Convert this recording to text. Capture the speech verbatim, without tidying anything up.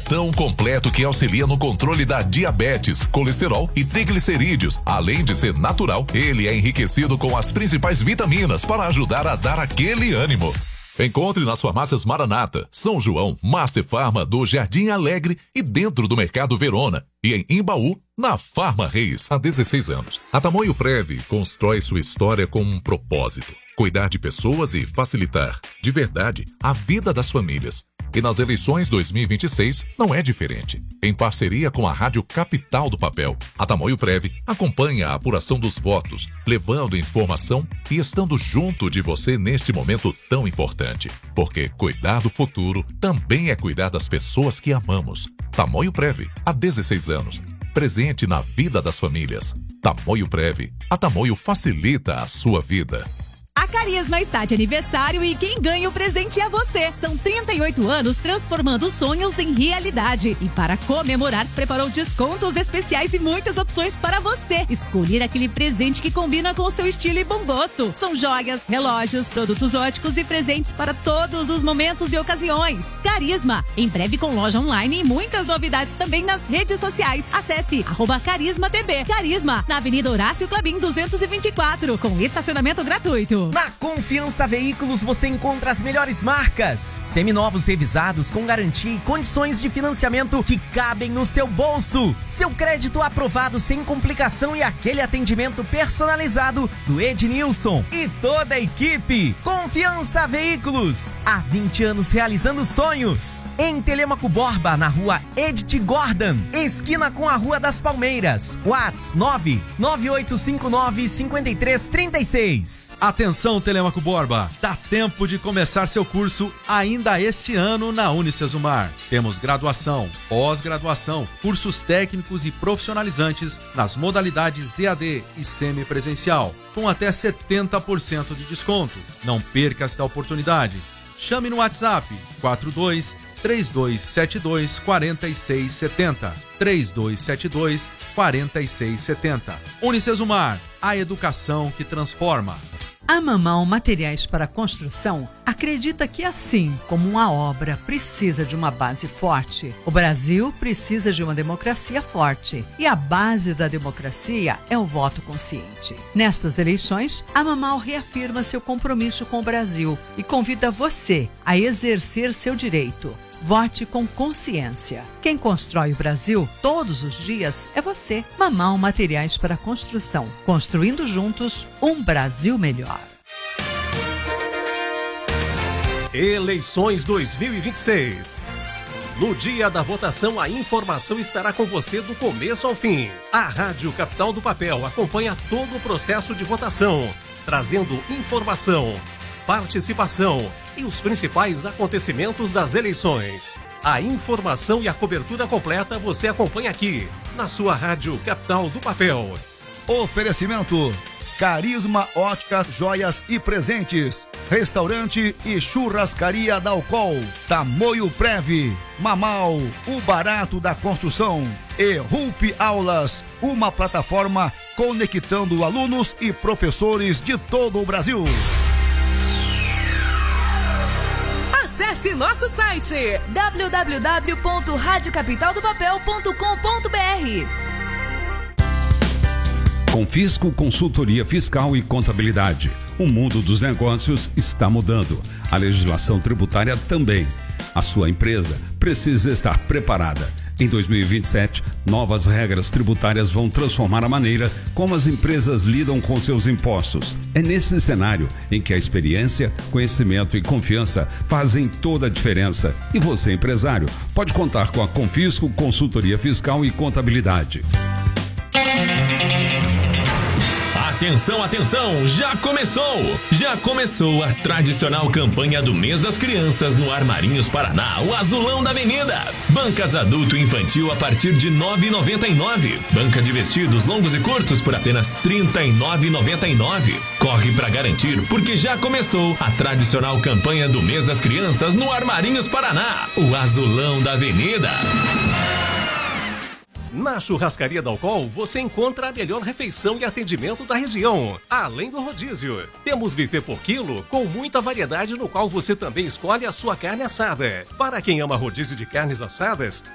tão completo que auxilia no controle da diabetes, colesterol e triglicerídeos. Além de ser natural, ele é enriquecido com as principais vitaminas para ajudar a dar aquele ânimo. Encontre nas farmácias Maranata, São João, Master Farma do Jardim Alegre e dentro do Mercado Verona. E em Imbaú, na Farma Reis, há dezesseis anos. A Tamoio Prev constrói sua história com um propósito: cuidar de pessoas e facilitar, de verdade, a vida das famílias. E nas eleições dois mil e vinte e seis não é diferente. Em parceria com a Rádio Capital do Papel, a Tamoio Prev acompanha a apuração dos votos, levando informação e estando junto de você neste momento tão importante. Porque cuidar do futuro também é cuidar das pessoas que amamos. Tamoio Prev, há dezesseis anos, presente na vida das famílias. Tamoio Prev, a Tamoio facilita a sua vida. A Carisma está de aniversário e quem ganha o presente é você. São trinta e oito anos transformando sonhos em realidade. E para comemorar, preparou descontos especiais e muitas opções para você escolher aquele presente que combina com o seu estilo e bom gosto. São joias, relógios, produtos óticos e presentes para todos os momentos e ocasiões. Carisma, em breve com loja online e muitas novidades também nas redes sociais. Acesse arroba Carisma T V. Carisma, na Avenida Horácio Clabin duzentos e vinte e quatro, com estacionamento gratuito. Na Confiança Veículos você encontra as melhores marcas, seminovos revisados com garantia e condições de financiamento que cabem no seu bolso. Seu crédito aprovado sem complicação e aquele atendimento personalizado do Ednilson e toda a equipe. Confiança Veículos, há vinte anos realizando sonhos. Em Telêmaco Borba, na rua Edith Gordon, esquina com a Rua das Palmeiras. WhatsApp nove nove oito cinco nove cinco três três seis. Atenção, Telêmaco Borba, dá tempo de começar seu curso ainda este ano na Unicesumar. Temos graduação, pós-graduação, cursos técnicos e profissionalizantes nas modalidades E A D e semipresencial, com até setenta por cento de desconto. Não perca esta oportunidade. Chame no WhatsApp quatro dois três dois sete dois quatro seis sete zero, três dois sete dois quatro seis sete zero. Unicesumar, a educação que transforma. A Mamão Materiais para Construção acredita que, assim como uma obra precisa de uma base forte, o Brasil precisa de uma democracia forte. E a base da democracia é o voto consciente. Nestas eleições, a Mamão reafirma seu compromisso com o Brasil e convida você a exercer seu direito. Vote com consciência. Quem constrói o Brasil todos os dias é você. Mamão Materiais para Construção. Construindo juntos um Brasil melhor. Eleições dois mil e vinte e seis. No dia da votação, a informação estará com você do começo ao fim. A Rádio Capital do Papel acompanha todo o processo de votação, trazendo informação, participação e os principais acontecimentos das eleições. A informação e a cobertura completa você acompanha aqui, na sua Rádio Capital do Papel. Oferecimento: Carisma Óticas, Joias e Presentes, Restaurante e Churrascaria Dalcol, Tamoio Prev, Mamal, o barato da construção e Rup Aulas, uma plataforma conectando alunos e professores de todo o Brasil. Acesse nosso site w w w ponto rádio capital do papel ponto com ponto b r. Confisco Consultoria Fiscal e Contabilidade. O mundo dos negócios está mudando. A legislação tributária também. A sua empresa precisa estar preparada. Em dois mil e vinte e sete, novas regras tributárias vão transformar a maneira como as empresas lidam com seus impostos. É nesse cenário em que a experiência, conhecimento e confiança fazem toda a diferença. E você, empresário, pode contar com a Confisco Consultoria Fiscal e Contabilidade. Atenção, atenção, já começou! Já começou a tradicional campanha do Mês das Crianças no Armarinhos Paraná, o Azulão da Avenida. Bancas adulto e infantil a partir de nove reais e noventa e nove centavos. Banca de vestidos longos e curtos por apenas trinta e nove reais e noventa e nove centavos. Corre pra garantir, porque já começou a tradicional campanha do Mês das Crianças no Armarinhos Paraná, o Azulão da Avenida. Na Churrascaria Dalcol, você encontra a melhor refeição e atendimento da região, além do rodízio. Temos buffet por quilo, com muita variedade, no qual você também escolhe a sua carne assada. Para quem ama rodízio de carnes assadas,